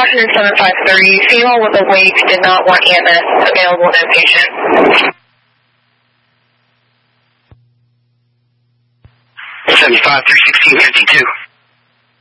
Washington 753, female with awake, did not want EMS, available inpatient. 753, 1652.